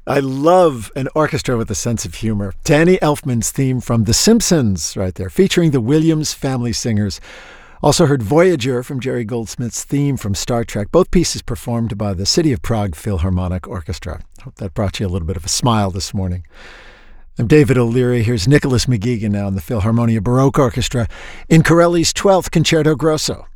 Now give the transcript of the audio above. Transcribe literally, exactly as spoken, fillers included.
I love an orchestra with a sense of humor. Danny Elfman's theme from The Simpsons right there, featuring the Williams Family Singers. Also heard Voyager from Jerry Goldsmith's theme from Star Trek, both pieces performed by the City of Prague Philharmonic Orchestra. Hope that brought you a little bit of a smile this morning. I'm David O'Leary. Here's Nicholas McGeegan now in the Philharmonia Baroque Orchestra in Corelli's twelfth Concerto Grosso.